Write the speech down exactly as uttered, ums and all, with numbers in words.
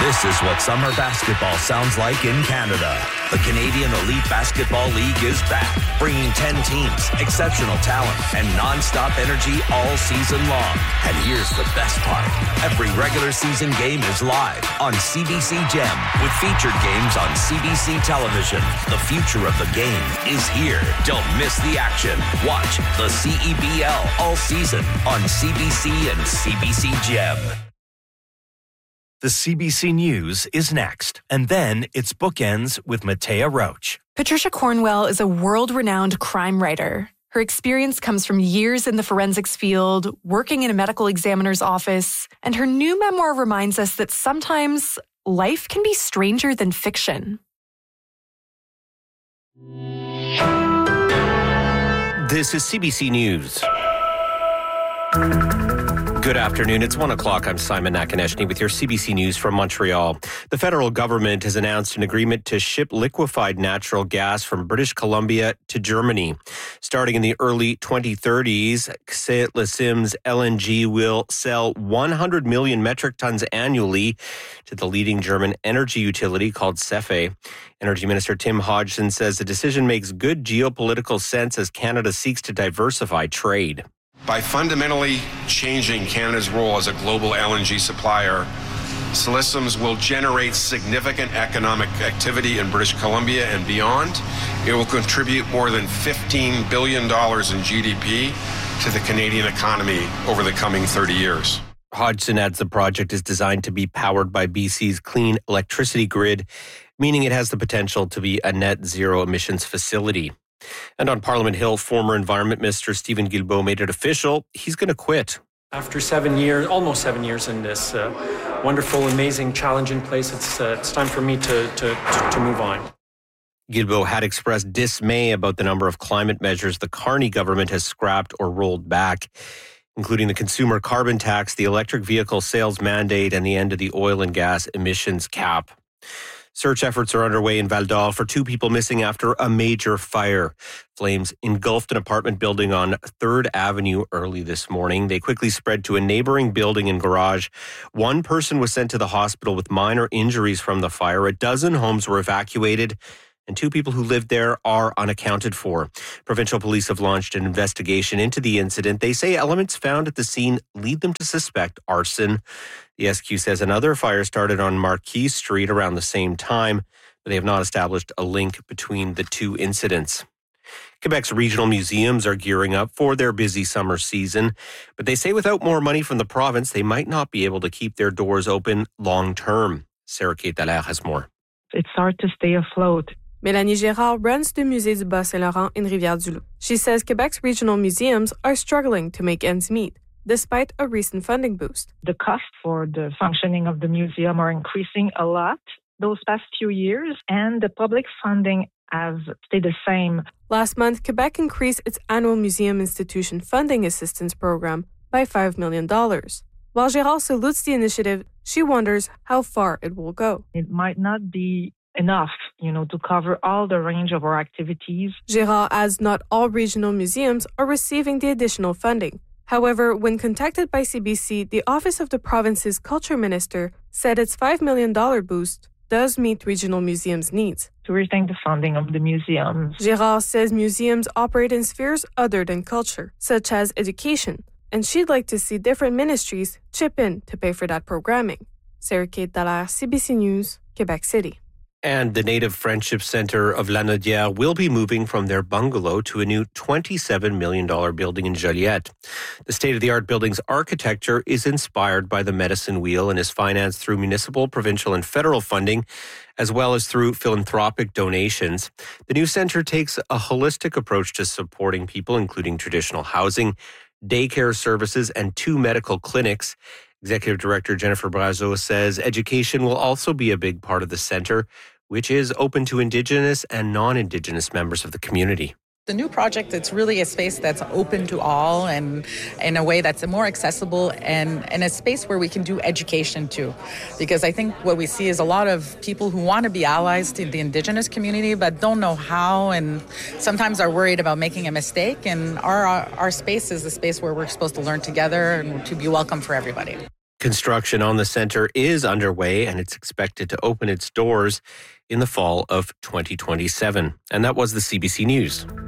This is what summer basketball sounds like in Canada. The Canadian Elite Basketball League is back, bringing ten teams, exceptional talent, and non-stop energy all season long. And here's the best part. Every regular season game is live on C B C Gem with featured games on C B C television. The future of the game is here. Don't miss the action. Watch the C E B L all season on C B C and C B C Gem. The C B C News is next, and then it's Bookends with Matea Roach. Patricia Cornwell is a world-renowned crime writer. Her experience comes from years in the forensics field, working in a medical examiner's office, and her new memoir reminds us that sometimes life can be stranger than fiction. This is C B C News. Good afternoon. It's one o'clock. I'm Simon Nakonechny with your C B C News from Montreal. The federal government has announced an agreement to ship liquefied natural gas from British Columbia to Germany. Starting in the early twenty thirties, Xalat-le-Cym's L N G will sell one hundred million metric tons annually to the leading German energy utility called SEFE. Energy Minister Tim Hodgson says the decision makes good geopolitical sense as Canada seeks to diversify trade. By fundamentally changing Canada's role as a global L N G supplier, Xalat-le-Cym's will generate significant economic activity in British Columbia and beyond. It will contribute more than fifteen billion dollars in G D P to the Canadian economy over the coming thirty years. Hodgson adds the project is designed to be powered by B C's clean electricity grid, meaning it has the potential to be a net zero emissions facility. And on Parliament Hill, former Environment Minister Stephen Guilbeault made it official. He's going to quit. After seven years, almost seven years in this uh, wonderful, amazing, challenging place, it's uh, it's time for me to, to, to, to move on. Guilbeault had expressed dismay about the number of climate measures the Carney government has scrapped or rolled back, including the consumer carbon tax, the electric vehicle sales mandate, and the end of the oil and gas emissions cap. Search efforts are underway in Val d'Or for two people missing after a major fire. Flames engulfed an apartment building on third Avenue early this morning. They quickly spread to a neighboring building and garage. One person was sent to the hospital with minor injuries from the fire. A dozen homes were evacuated, and two people who lived there are unaccounted for. Provincial police have launched an investigation into the incident. They say elements found at the scene lead them to suspect arson. The S Q says another fire started on Marquis Street around the same time, but they have not established a link between the two incidents. Quebec's regional museums are gearing up for their busy summer season, but they say without more money from the province, they might not be able to keep their doors open long term. Sarah Kate Dallaire has more. It's hard to stay afloat. Mélanie Gérard runs the Musée du Bas-Saint-Laurent in Rivière-du-Loup. She says Quebec's regional museums are struggling to make ends meet, despite a recent funding boost. The cost for the functioning of the museum are increasing a lot those past few years, and the public funding has stayed the same. Last month, Quebec increased its annual museum institution funding assistance program by five million dollars. While Gérard salutes the initiative, she wonders how far it will go. It might not be enough, you know, to cover all the range of our activities. Gérard adds not all regional museums are receiving the additional funding. However, when contacted by C B C, the Office of the Province's Culture Minister said its five million dollars boost does meet regional museums' needs. To retain the funding of the museums. Gérard says museums operate in spheres other than culture, such as education, and she'd like to see different ministries chip in to pay for that programming. Sarah Kate Dallaire, C B C News, Quebec City. And the Native Friendship Centre of Lanaudière will be moving from their bungalow to a new twenty-seven million dollars building in Joliette. The state-of-the-art building's architecture is inspired by the medicine wheel and is financed through municipal, provincial, and federal funding, as well as through philanthropic donations. The new centre takes a holistic approach to supporting people, including traditional housing, daycare services, and two medical clinics. Executive Director Jennifer Brazeau says education will also be a big part of the centre, which is open to Indigenous and non-Indigenous members of the community. The new project, it's really a space that's open to all and in a way that's more accessible and, and a space where we can do education too. Because I think what we see is a lot of people who want to be allies to the Indigenous community but don't know how and sometimes are worried about making a mistake. And our, our space is a space where we're supposed to learn together and to be welcome for everybody. Construction on the centre is underway and it's expected to open its doors in the fall of twenty twenty-seven. And that was the C B C News.